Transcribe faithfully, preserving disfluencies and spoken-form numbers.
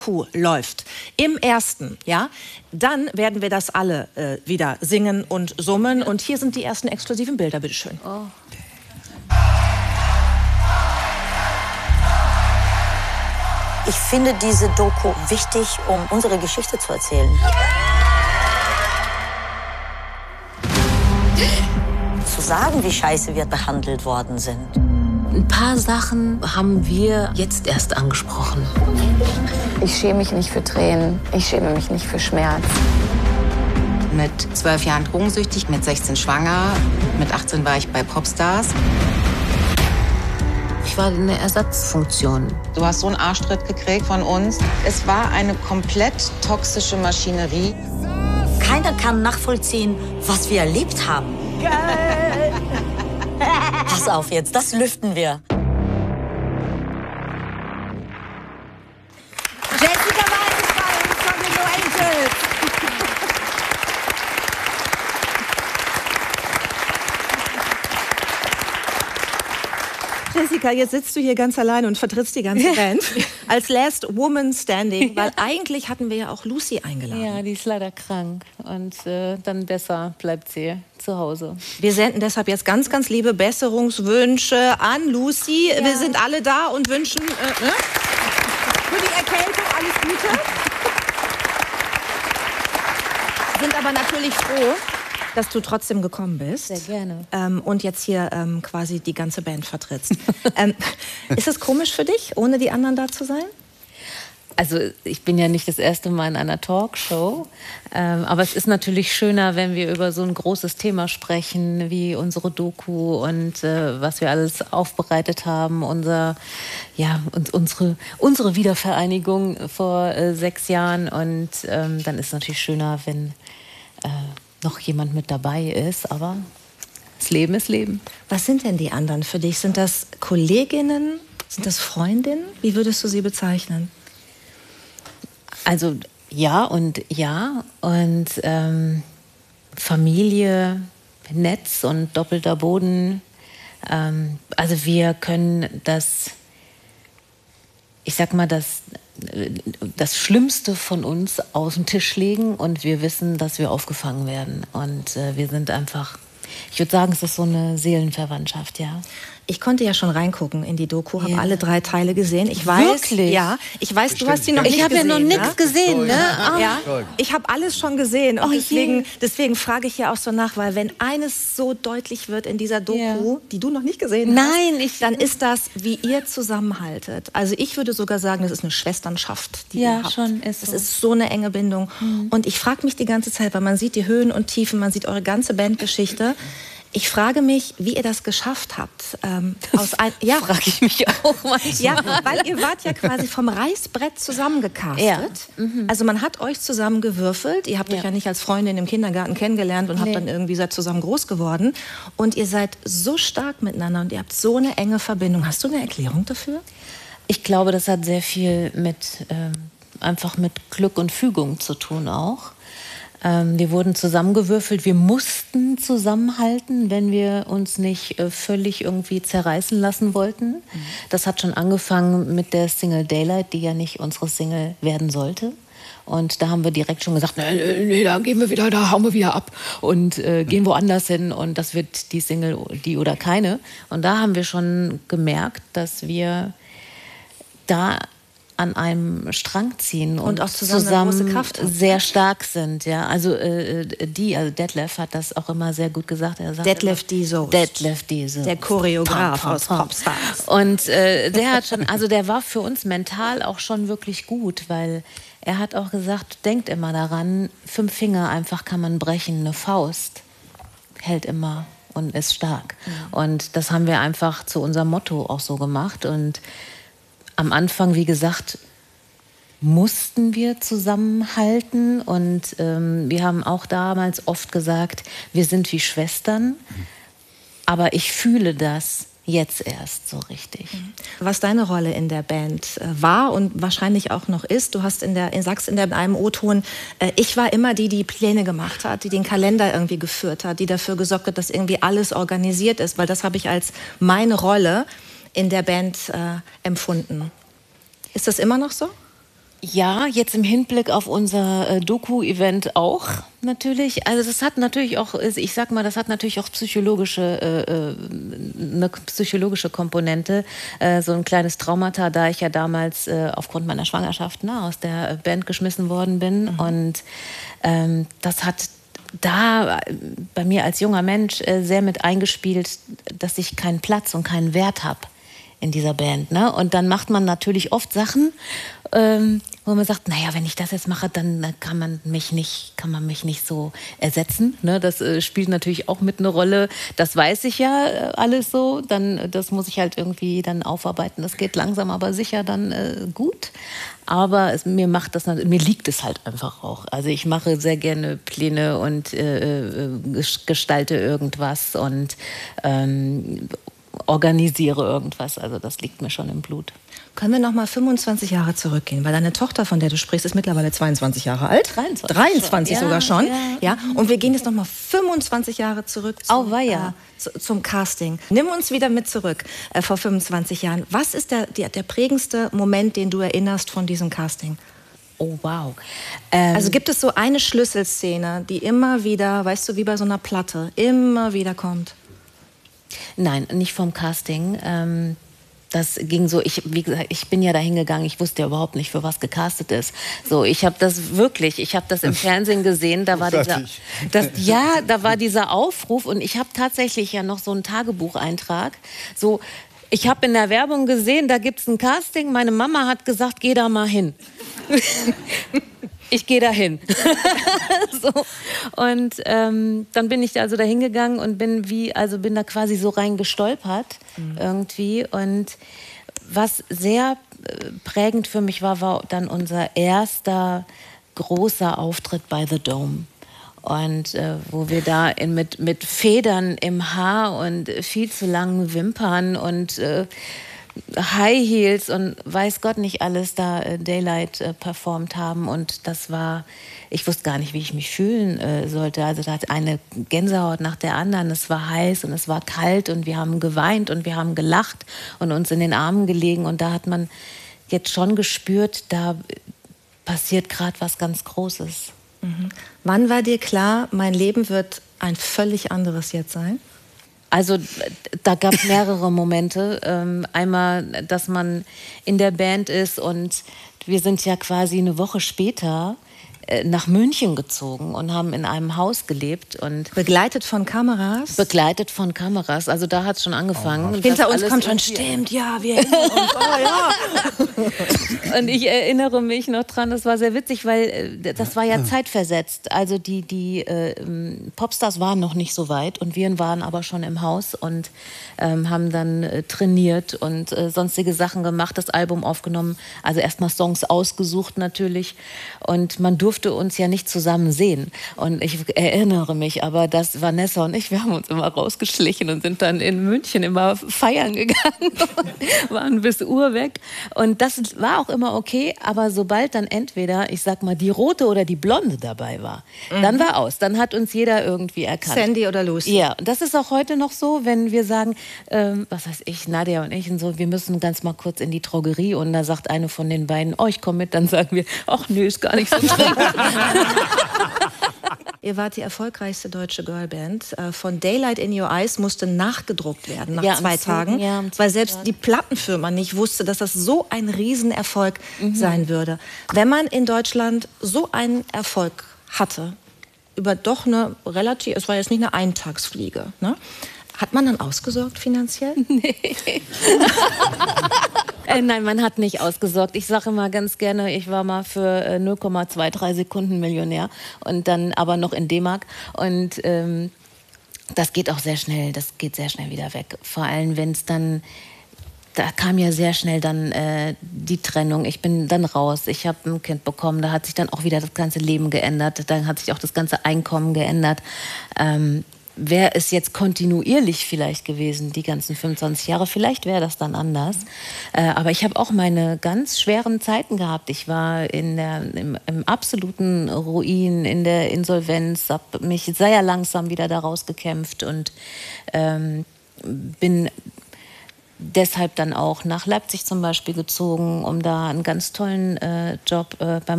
Kuh läuft im ersten, ja, dann werden wir das alle äh, wieder singen und summen. Und hier sind die ersten exklusiven Bilder, bitteschön. Oh. Ich finde diese Doku wichtig, um unsere Geschichte zu erzählen. Zu sagen, wie scheiße wir behandelt worden sind. Ein paar Sachen haben wir jetzt erst angesprochen. Ich schäme mich nicht für Tränen. Ich schäme mich nicht für Schmerz. Mit zwölf Jahren drogensüchtig, mit sechzehn schwanger, mit achtzehn war ich bei Popstars. Ich war eine Ersatzfunktion. Du hast so einen Arschtritt gekriegt von uns. Es war eine komplett toxische Maschinerie. Keiner kann nachvollziehen, was wir erlebt haben. Geil! Pass auf jetzt, das lüften wir. Jessica Weiß ist bei uns von den No Angels. Jessica, jetzt sitzt du hier ganz allein und vertrittst die ganze Band als Last Woman Standing, weil eigentlich hatten wir ja auch Lucy eingeladen. Ja, die ist leider krank und äh, dann besser bleibt sie zu Hause. Wir senden deshalb jetzt ganz, ganz liebe Besserungswünsche an Lucy. Ja. Wir sind alle da und wünschen äh, ne? für die Erkältung alles Gute. Sind aber natürlich froh, dass du trotzdem gekommen bist. Sehr gerne. Ähm, und jetzt hier ähm, quasi die ganze Band vertrittst. ähm, ist es komisch für dich, ohne die anderen da zu sein? Also ich bin ja nicht das erste Mal in einer Talkshow, ähm, aber es ist natürlich schöner, wenn wir über so ein großes Thema sprechen, wie unsere Doku und äh, was wir alles aufbereitet haben, unser, ja, und unsere, unsere Wiedervereinigung vor äh, sechs Jahren. Und ähm, dann ist es natürlich schöner, wenn äh, noch jemand mit dabei ist, aber das Leben ist Leben. Was sind denn die anderen für dich? Sind das Kolleginnen? Sind das Freundinnen? Wie würdest du sie bezeichnen? Also ja und ja und ähm, Familie, Netz und doppelter Boden. Ähm, also wir können das, ich sag mal, das, das Schlimmste von uns auf den Tisch legen und wir wissen, dass wir aufgefangen werden. Und äh, wir sind einfach, ich würde sagen, es ist so eine Seelenverwandtschaft, ja. Ich konnte ja schon reingucken in die Doku, habe Ja. alle drei Teile gesehen. Ich weiß, Wirklich? ja, ich weiß, du hast sie noch Ich nicht habe ja gesehen. noch nichts ne? gesehen, ne? Ah. Ja, ich habe alles schon gesehen und Oh je. deswegen, deswegen frage ich ja auch so nach, weil wenn eines so deutlich wird in dieser Doku, Ja. die du noch nicht gesehen Nein, hast, ich- dann ist das, wie ihr zusammenhaltet. Also ich würde sogar sagen, das ist eine Schwesternschaft, die Ja, ihr habt. schon, ist Es so. ist so eine enge Bindung. Und ich frage mich die ganze Zeit, weil man sieht die Höhen und Tiefen, man sieht eure ganze Bandgeschichte. Ich frage mich, wie ihr das geschafft habt. Ähm, aus ein, ja, Frage ich mich auch manchmal. ja, weil ihr wart ja quasi vom Reißbrett zusammengecastet. Ja. Mhm. Also man hat euch zusammengewürfelt. Ihr habt Ja. euch ja nicht als Freundin im Kindergarten kennengelernt und habt Nee. dann irgendwie seid zusammen groß geworden. Und ihr seid so stark miteinander und ihr habt so eine enge Verbindung. Hast du eine Erklärung dafür? Ich glaube, das hat sehr viel mit ähm, einfach mit Glück und Fügung zu tun auch. Ähm, wir wurden zusammengewürfelt. Wir mussten zusammenhalten, wenn wir uns nicht äh, völlig irgendwie zerreißen lassen wollten. Mhm. Das hat schon angefangen mit der Single Daylight, die ja nicht unsere Single werden sollte. Und da haben wir direkt schon gesagt, nee, nee, nee, da gehen wir wieder, da hauen wir wieder ab und äh, gehen woanders hin und das wird die Single, die oder keine. Und da haben wir schon gemerkt, dass wir da an einem Strang ziehen und, Und auch zusammen eine große Kraft haben. sehr stark sind. Ja, also äh, die, also Detlef hat das auch immer sehr gut gesagt. Er sagt Detlef immer, D. Soest. Detlef D. Soest. Der Choreograf Pam, pam, aus pam. Popstars. Und äh, der hat schon, also der war für uns mental auch schon wirklich gut, weil er hat auch gesagt, denkt immer daran, fünf Finger einfach kann man brechen, eine Faust hält immer und ist stark. Mhm. Und das haben wir einfach zu unserem Motto auch so gemacht. Und am Anfang, wie gesagt, mussten wir zusammenhalten und ähm, wir haben auch damals oft gesagt, wir sind wie Schwestern, aber ich fühle das jetzt erst so richtig. Was deine Rolle in der Band äh, war und wahrscheinlich auch noch ist, du hast in der, in, sagst in der, in einem O-Ton, äh, ich war immer die, die Pläne gemacht hat, die den Kalender irgendwie geführt hat, die dafür gesorgt hat, dass irgendwie alles organisiert ist, weil das habe ich als meine Rolle in der Band äh, empfunden. Ist das immer noch so? Ja, jetzt im Hinblick auf unser äh, Doku-Event auch natürlich. Also das hat natürlich auch, ich sag mal, das hat natürlich auch psychologische, äh, eine psychologische Komponente. Äh, so ein kleines Traumata, da ich ja damals äh, aufgrund meiner Schwangerschaft ne, aus der Band geschmissen worden bin. Mhm. Und ähm, das hat da bei mir als junger Mensch äh, sehr mit eingespielt, dass ich keinen Platz und keinen Wert habe in dieser Band. Ne? Und dann macht man natürlich oft Sachen, ähm, wo man sagt, naja, wenn ich das jetzt mache, dann kann man mich nicht, kann man mich nicht so ersetzen. Ne? Das äh, spielt natürlich auch mit eine Rolle. Das weiß ich ja äh, alles so. Dann, das muss ich halt irgendwie dann aufarbeiten. Das geht langsam, aber sicher dann äh, gut. Aber es, mir macht das, mir liegt es halt einfach auch. Also ich mache sehr gerne Pläne und äh, gestalte irgendwas und ähm, organisiere irgendwas. Also das liegt mir schon im Blut. Können wir noch mal fünfundzwanzig Jahre zurückgehen? Weil deine Tochter, von der du sprichst, ist mittlerweile zweiundzwanzig Jahre alt. dreiundzwanzig. dreiundzwanzig schon. sogar schon. Ja, ja. Und wir gehen jetzt noch mal fünfundzwanzig Jahre zurück zum, Auweia. äh, zu, zum Casting. Nimm uns wieder mit zurück äh, vor fünfundzwanzig Jahren. Was ist der, der, der prägendste Moment, den du erinnerst von diesem Casting? Oh, wow. Ähm, also gibt es so eine Schlüsselszene, die immer wieder, weißt du, wie bei so einer Platte, immer wieder kommt? Nein, nicht vom Casting. Ähm, das ging so, ich, wie gesagt, ich bin ja da hingegangen, ich wusste ja überhaupt nicht, für was gecastet ist. So, ich habe das wirklich, ich habe das im Fernsehen gesehen, da war dieser, das, ja, da war dieser Aufruf und ich habe tatsächlich ja noch so einen Tagebucheintrag, so, ich habe in der Werbung gesehen, da gibt es ein Casting, meine Mama hat gesagt, geh da mal hin. Ich gehe da hin. So. Und ähm, dann bin ich also da hingegangen und bin wie, also bin da quasi so reingestolpert mhm. irgendwie. Und was sehr prägend für mich war, war dann unser erster großer Auftritt bei The Dome. Und äh, wo wir da in, mit, mit Federn im Haar und viel zu langen Wimpern und äh, High Heels und weiß Gott nicht alles da äh, Daylight äh, performt haben. Und das war, ich wusste gar nicht, wie ich mich fühlen äh, sollte. Also da hat eine Gänsehaut nach der anderen. Es war heiß und es war kalt und wir haben geweint und wir haben gelacht und uns in den Armen gelegen. Und da hat man jetzt schon gespürt, da passiert gerade was ganz Großes. Mhm. Wann war dir klar, mein Leben wird ein völlig anderes jetzt sein? Also da gab es mehrere Momente. Ähm, einmal, dass man in der Band ist und wir sind ja quasi eine Woche später äh, nach München gezogen und haben in einem Haus gelebt. Und begleitet von Kameras? Begleitet von Kameras. Also da hat es schon angefangen. Oh, hinter uns kommt schon, stimmt, ja, wir erinnern uns. Oh, ja. Und ich erinnere mich noch dran, das war sehr witzig, weil äh, das war ja zeitversetzt. Also die, die äh, Popstars waren noch nicht so weit und wir waren aber schon im Haus und ähm, haben dann äh, trainiert und äh, sonstige Sachen gemacht, das Album aufgenommen. Also erstmal Songs ausgesucht natürlich und man durfte uns ja nicht zusammen sehen. Und ich erinnere mich aber, dass Vanessa und ich, wir haben uns immer rausgeschlichen und sind dann in München immer feiern gegangen, waren bis Uhr weg. Und das war auch immer okay, aber sobald dann entweder, ich sag mal, die Rote oder die Blonde dabei war, mhm. dann war aus. Dann hat uns jeder irgendwie erkannt. Sandy oder Lucy. Ja, und das ist auch heute noch so, wenn wir sagen, ähm, was weiß ich, Nadja und ich und so, wir müssen ganz mal kurz in die Drogerie und da sagt eine von den beiden, oh, ich komme mit, dann sagen wir, ach nö, ist gar nicht so dringend. Ihr wart die erfolgreichste deutsche Girlband. Von Daylight in Your Eyes musste nachgedruckt werden nach ja, zwei so, Tagen, ja, weil selbst die Plattenfirma nicht wusste, dass das so ein Riesenerfolg mhm. sein würde. Wenn man in Deutschland so einen Erfolg hatte, über doch eine relativ, es war jetzt nicht eine Eintagsfliege, ne? Hat man dann ausgesorgt finanziell? Nee. äh, nein, man hat nicht ausgesorgt. Ich sage immer ganz gerne, ich war mal für äh, null Komma drei zwei Sekunden Millionär und dann aber noch in D-Mark. Und ähm, das geht auch sehr schnell, das geht sehr schnell wieder weg. Vor allem, wenn es dann, da kam ja sehr schnell dann äh, die Trennung. Ich bin dann raus, ich habe ein Kind bekommen, da hat sich dann auch wieder das ganze Leben geändert. Dann hat sich auch das ganze Einkommen geändert. Ähm, Wäre es jetzt kontinuierlich vielleicht gewesen, die ganzen fünfundzwanzig Jahre, vielleicht wäre das dann anders. Äh, aber ich habe auch meine ganz schweren Zeiten gehabt. Ich war in der, im, im absoluten Ruin, in der Insolvenz, habe mich sehr langsam wieder daraus gekämpft und ähm, bin deshalb dann auch nach Leipzig zum Beispiel gezogen, um da einen ganz tollen äh, Job äh, beim